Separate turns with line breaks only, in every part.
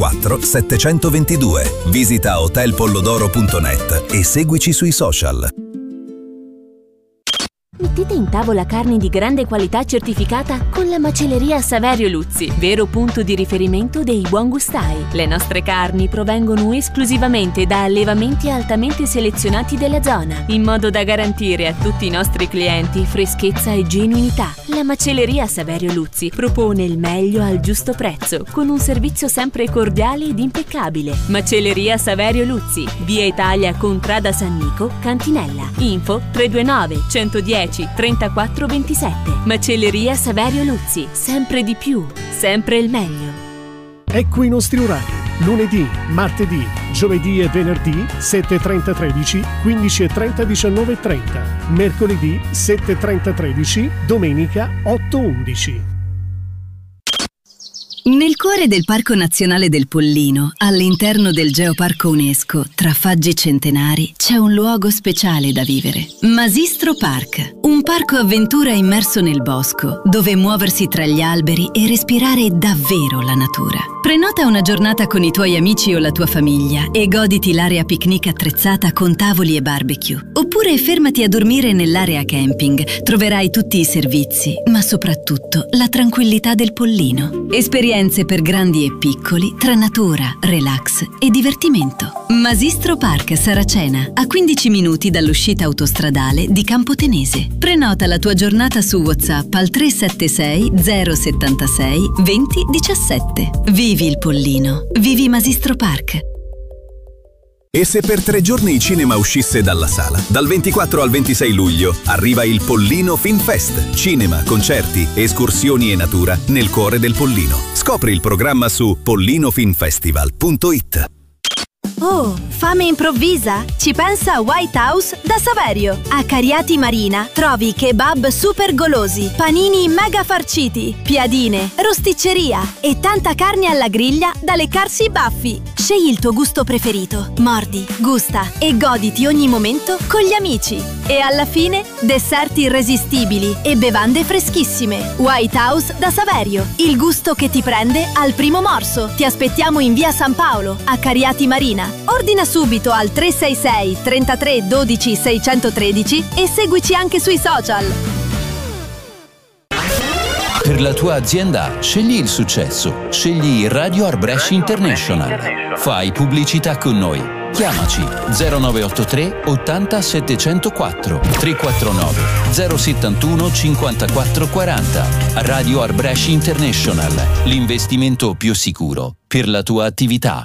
034 722. Visita hotelpollodoro.net e seguici sui social.
Mettete in tavola carni di grande qualità certificata con la macelleria Saverio Luzzi, vero punto di riferimento dei buon gustai. Le nostre carni provengono esclusivamente da allevamenti altamente selezionati della zona, in modo da garantire a tutti i nostri clienti freschezza e genuinità. La macelleria Saverio Luzzi propone il meglio al giusto prezzo, con un servizio sempre cordiale ed impeccabile. Macelleria Saverio Luzzi, via Italia Contrada San Nico, Cantinella. Info 329 110 34 27. Macelleria Saverio Luzzi, sempre di più, sempre il meglio.
Ecco i nostri orari: lunedì, martedì, giovedì e venerdì 7:30 13, 15:30 19:30, mercoledì 7:30 13, domenica 8:11.
Nel cuore del Parco Nazionale del Pollino, all'interno del Geoparco UNESCO, tra faggi centenari, c'è un luogo speciale da vivere. Masistro Park, un parco avventura immerso nel bosco, dove muoversi tra gli alberi e respirare davvero la natura. Prenota una giornata con i tuoi amici o la tua famiglia e goditi l'area picnic attrezzata con tavoli e barbecue. Oppure fermati a dormire nell'area camping. Troverai tutti i servizi, ma soprattutto la tranquillità del Pollino. Esperienze per grandi e piccoli, tra natura, relax e divertimento. Masistro Park Saracena, a 15 minuti dall'uscita autostradale di Campotenese. Prenota la tua giornata su WhatsApp al 376 076 20 17. Vivi il Pollino. Vivi Masistro Park.
E se per 3 giorni il cinema uscisse dalla sala? Dal 24 al 26 luglio arriva il Pollino Film Fest. Cinema, concerti, escursioni e natura nel cuore del Pollino. Scopri il programma su pollinofilmfestival.it.
Oh, fame improvvisa? Ci pensa White House da Saverio. A Cariati Marina trovi kebab super golosi, panini mega farciti, piadine, rosticceria e tanta carne alla griglia da leccarsi i baffi. Scegli il tuo gusto preferito, mordi, gusta e goditi ogni momento con gli amici. E alla fine, dessert irresistibili e bevande freschissime. White House da Saverio, il gusto che ti prende al primo morso. Ti aspettiamo in via San Paolo, a Cariati Marina. Ordina subito al 366 33 12 613 e seguici anche sui social.
Per la tua azienda scegli il successo. Scegli Radio Arbresh International. Fai pubblicità con noi. Chiamaci 0983 80 704 349 071 54 40. Radio Arbresh International, l'investimento più sicuro per la tua attività.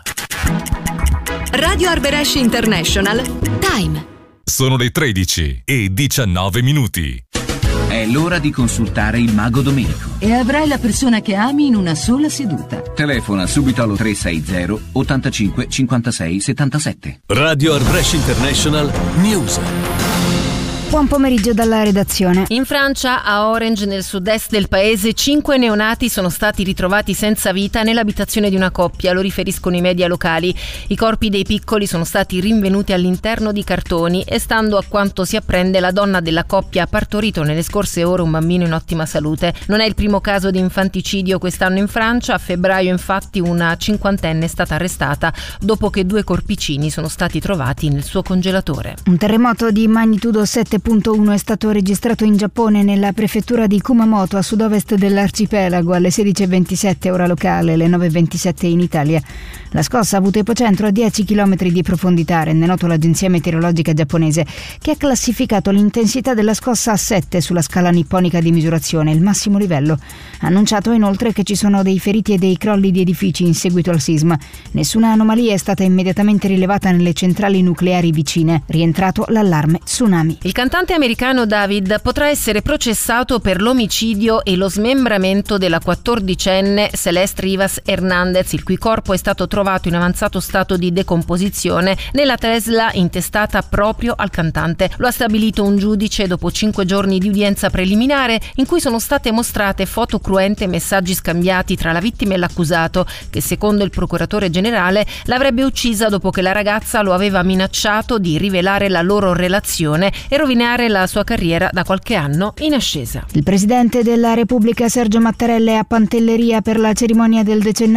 Radio Arbresh International. Time.
Sono le 13 e 19 minuti.
È l'ora di consultare il Mago Domenico.
E avrai la persona che ami in una sola seduta.
Telefona subito allo 360 85 56 77.
Radio Arbresh International News.
Buon pomeriggio dalla redazione.
In Francia, a Orange, nel sud-est del paese, 5 neonati sono stati ritrovati senza vita nell'abitazione di una coppia, lo riferiscono i media locali. I corpi dei piccoli sono stati rinvenuti all'interno di cartoni e, stando a quanto si apprende, la donna della coppia ha partorito nelle scorse ore un bambino in ottima salute. Non è il primo caso di infanticidio quest'anno in Francia. A febbraio, infatti, una 50enne è stata arrestata dopo che 2 corpicini sono stati trovati nel suo congelatore.
Un terremoto di magnitudo 7.1 è stato registrato in Giappone, nella prefettura di Kumamoto, a sud-ovest dell'arcipelago, alle 16:27 ora locale, alle 9:27 in Italia. La scossa ha avuto epocentro a 10 km di profondità, rende noto l'agenzia meteorologica giapponese, che ha classificato l'intensità della scossa a 7 sulla scala nipponica di misurazione, il massimo livello. Ha annunciato inoltre che ci sono dei feriti e dei crolli di edifici in seguito al sisma. Nessuna anomalia è stata immediatamente rilevata nelle centrali nucleari vicine. Rientrato l'allarme tsunami.
Il cantante americano David potrà essere processato per l'omicidio e lo smembramento della 14enne Celeste Rivas Hernandez, il cui corpo è stato trovato in avanzato stato di decomposizione nella Tesla intestata proprio al cantante. Lo ha stabilito un giudice dopo 5 giorni di udienza preliminare in cui sono state mostrate foto cruente e messaggi scambiati tra la vittima e l'accusato, che secondo il procuratore generale l'avrebbe uccisa dopo che la ragazza lo aveva minacciato di rivelare la loro relazione e rovinare la sua carriera da qualche anno in ascesa.
Il presidente della Repubblica Sergio Mattarella è a Pantelleria per la cerimonia del decennale